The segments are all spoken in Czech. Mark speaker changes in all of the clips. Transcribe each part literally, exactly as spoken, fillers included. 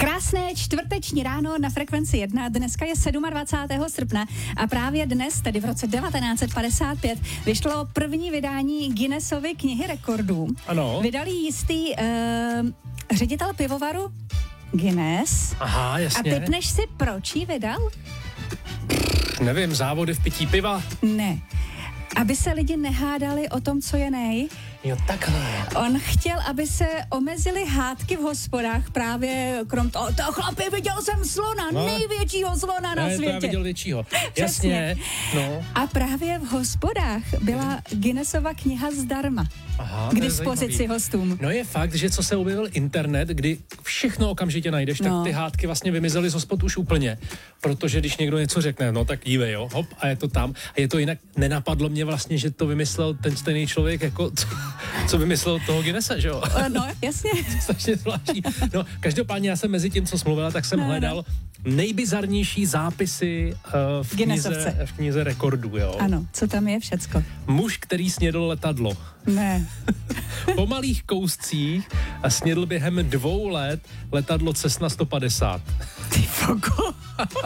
Speaker 1: Krásné čtvrteční ráno na Frekvenci jedna. Dneska je dvacátého sedmého srpna a právě dnes, tedy v roce devatenáct set padesát pět, vyšlo první vydání Guinnessovy knihy rekordů.
Speaker 2: Ano.
Speaker 1: Vydal ji jistý uh, ředitel pivovaru Guinness.
Speaker 2: Aha, jasně.
Speaker 1: A typneš si, proč ji vydal?
Speaker 2: Nevím, závody v pití piva?
Speaker 1: Ne. Aby se lidi nehádali o tom, co je nej.
Speaker 2: Jo, takhle.
Speaker 1: On chtěl, aby se omezily hádky v hospodách, právě krom toho, to chlapi, viděl jsem slona, no. největšího slona na
Speaker 2: ne,
Speaker 1: světě.
Speaker 2: To já viděl většího.
Speaker 1: Přesně.
Speaker 2: Jasně. No.
Speaker 1: A právě v hospodách byla Guinnessova kniha zdarma.
Speaker 2: Aha,
Speaker 1: k dispozici hostům.
Speaker 2: No je fakt, že co se objevil internet, kdy všechno okamžitě najdeš, no. tak ty hádky vlastně vymizely z hospod už úplně. Protože když někdo něco řekne, no tak dívej, jo, hop, a je to tam. A je to jinak, nenapadlo mě vlastně, že to vymyslel ten stejný člověk, jako co, co vymyslel toho Guinnessa, že jo?
Speaker 1: No, jasně.
Speaker 2: Strašně zvláštní. No, každopádně já jsem mezi tím, co jsi mluvila, tak jsem no, hledal no. nejbizarnější zápisy uh, v, knize, v knize rekordů, jo?
Speaker 1: Ano, co tam je všecko?
Speaker 2: Muž, který snědl letadlo.
Speaker 1: Ne.
Speaker 2: Po malých kouscích a snědl během dvou let letadlo Cessna sto padesát.
Speaker 1: Ty fogo.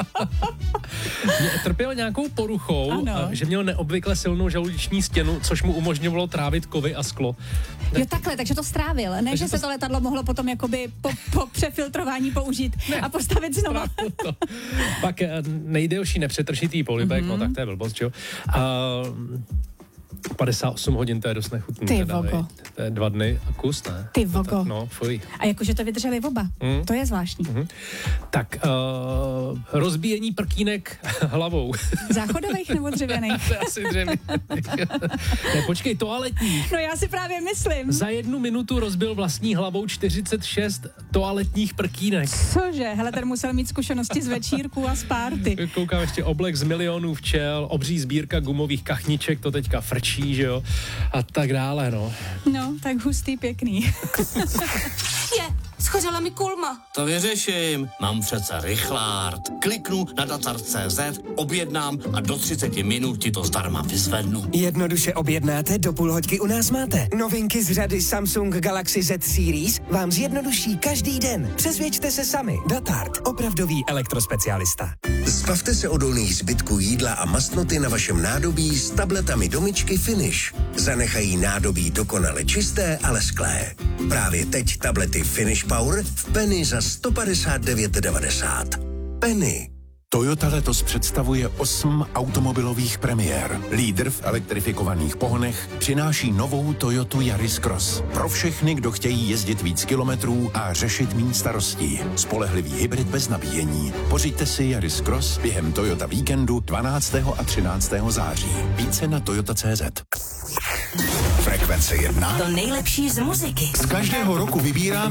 Speaker 2: Trpěl nějakou poruchou,
Speaker 1: ano.
Speaker 2: že měl neobvykle silnou žaludeční stěnu, což mu umožňovalo trávit kovy a sklo.
Speaker 1: Jo, takhle, takže to strávil. Ne, takže že to... se to letadlo mohlo potom jakoby po, po přefiltrování použít ne, a postavit znova.
Speaker 2: To. Pak nejdelší nepřetržitý polibek, mm-hmm. no tak to je blbost, jo. Uh, padesát osm hodin, to je dost nechutný.
Speaker 1: Ty
Speaker 2: teda,
Speaker 1: vogo.
Speaker 2: To je dva dny a kus, ne?
Speaker 1: Ty vogo.
Speaker 2: Tak, no, fuj.
Speaker 1: A jakože to vydrželi oba. Mm. To je zvláštní.
Speaker 2: Mm-hmm. Tak, uh, rozbíjení prkínek hlavou.
Speaker 1: Záchodových nebo dřevěných?
Speaker 2: To je asi dřevěných. Ne, počkej, toaletních.
Speaker 1: No já si právě myslím.
Speaker 2: Za jednu minutu rozbil vlastní hlavou čtyřicet šest toaletních prkínek.
Speaker 1: Cože? Hele, ten musel mít zkušenosti z večírku a z párty.
Speaker 2: Koukám ještě oblek z milionů včel, obří sbírka gumových kachniček, to teďka frčí, že jo, a tak dále, no.
Speaker 1: No, tak hustý, pěkný.
Speaker 3: Je, schořela mi kulma.
Speaker 4: To vyřeším. Mám přece rychlárt. Kliknu na dacar tečka cé zet, objednám a do třicet minut ti to zdarma vyzvednu.
Speaker 5: Jednoduše objednáte, do půl hoďky u nás máte. Novinky z řady Samsung Galaxy Z Series vám zjednoduší každý den. Přesvědčte se sami. Datart, opravdový elektrospecialista.
Speaker 6: Zbavte se odolných zbytků jídla a mastnoty na vašem nádobí s tabletami Domičky Finish. Zanechají nádobí dokonale čisté a lesklé. Právě teď tablety Finish Power v Penny za sto padesát devět devadesát. Penny.
Speaker 7: Toyota letos představuje osm automobilových premiér. Lídr v elektrifikovaných pohonech přináší novou Toyotu Yaris Cross. Pro všechny, kdo chtějí jezdit víc kilometrů a řešit méně starostí. Spolehlivý hybrid bez nabíjení. Pořiďte si Yaris Cross během Toyota víkendu dvanáctého a třináctého září. Více na toyota tečka cé zet.
Speaker 8: Frekvence jedna.
Speaker 3: To nejlepší z muziky.
Speaker 8: Z každého roku vybírám